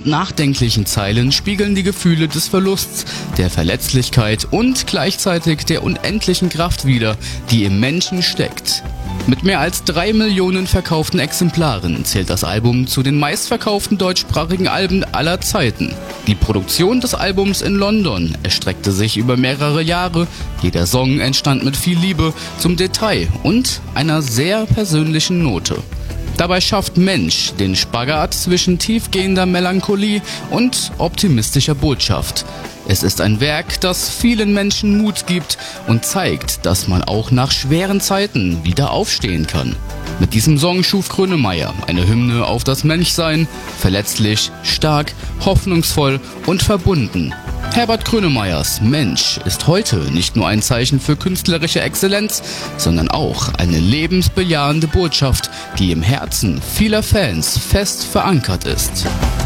nachdenklichen Zeilen spiegeln die Gefühle des Verlusts, der Verletzlichkeit und gleichzeitig der unendlichen Kraft wider, die im Menschen steckt. Mit mehr als 3 Millionen verkauften Exemplaren zählt das Album zu den meistverkauften deutschsprachigen Alben aller Zeiten. Die Produktion des Albums in London erstreckte sich über mehrere Jahre. Jeder Song entstand mit viel Liebe zum Detail und einer sehr persönlichen Note. Dabei schafft Mensch den Spagat zwischen tiefgehender Melancholie und optimistischer Botschaft. Es ist ein Werk, das vielen Menschen Mut gibt und zeigt, dass man auch nach schweren Zeiten wieder aufstehen kann. Mit diesem Song schuf Grönemeyer eine Hymne auf das Menschsein, verletzlich, stark, hoffnungsvoll und verbunden. Herbert Grönemeyers Mensch ist heute nicht nur ein Zeichen für künstlerische Exzellenz, sondern auch eine lebensbejahende Botschaft, die im Herzen vieler Fans fest verankert ist.